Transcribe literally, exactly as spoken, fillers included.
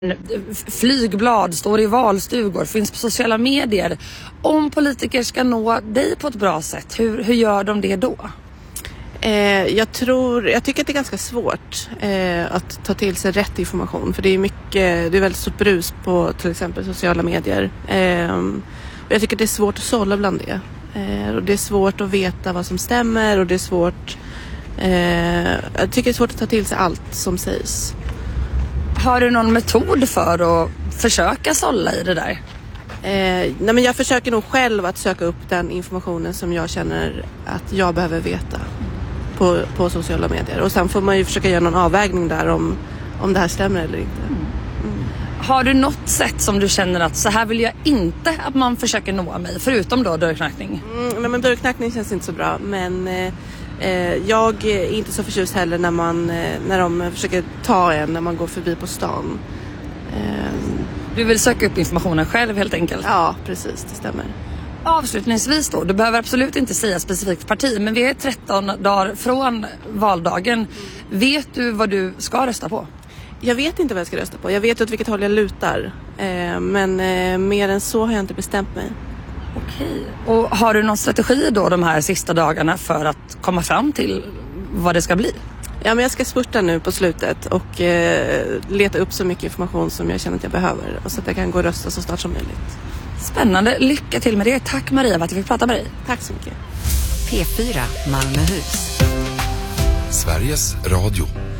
Flygblad står i valstugor, finns på sociala medier. Om politiker ska nå dig på ett bra sätt, hur, hur gör de det då? Eh, jag tror, jag tycker att det är ganska svårt eh, att ta till sig rätt information. För det är mycket, det är väldigt stort brus på till exempel sociala medier. Eh, och jag tycker att det är svårt att sålla bland det. Eh, och det är svårt att veta vad som stämmer och det är svårt, eh, jag tycker det är svårt att ta till sig allt som sägs. Har du någon metod för att försöka sålla i det där? Eh, nej men jag försöker nog själv att söka upp den informationen som jag känner att jag behöver veta på, på sociala medier. Och sen får man ju försöka göra någon avvägning där om, om det här stämmer eller inte. Mm. Mm. Har du något sätt som du känner att så här vill jag inte att man försöker nå mig, förutom då dörrknackning? Mm, nej men dörrknackning känns inte så bra, men eh, eh, jag är inte så förtjust heller när, man, eh, när de försöker ta en när man går förbi på stan. Eh, Du vill söka upp informationen själv helt enkelt? Ja, precis, det stämmer. Avslutningsvis då, du behöver absolut inte säga specifikt parti, men vi är tretton dagar från valdagen. Mm. Vet du vad du ska rösta på? Jag vet inte vad jag ska rösta på. Jag vet åt vilket håll jag lutar. Eh, men eh, mer än så har jag inte bestämt mig. Okej. Och har du någon strategi då de här sista dagarna för att komma fram till vad det ska bli? Ja, men jag ska spurta nu på slutet och eh, leta upp så mycket information som jag känner att jag behöver. Och så att jag kan gå och rösta så snart som möjligt. Spännande. Lycka till med det. Tack Maria för att jag fick prata med dig. Tack så mycket. P fyra Malmöhus. Sveriges Radio.